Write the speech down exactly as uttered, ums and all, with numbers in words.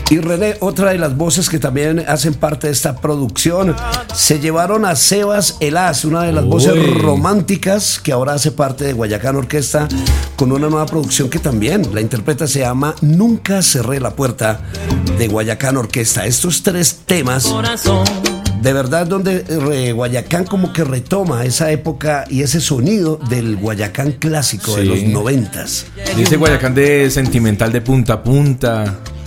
Y René, otra de las voces que también hacen parte de esta producción, se llevaron a Sebas Elaz, una de las Uy. voces románticas que ahora hace parte de Guayacán Orquesta, con una nueva producción que también la interpreta, se llama Nunca cerré la puerta, de Guayacán Orquesta. Estos tres temas, de verdad, donde eh, Guayacán como que retoma esa época y ese sonido del Guayacán clásico sí. de los noventas. Dice Guayacán de sentimental de punta a punta.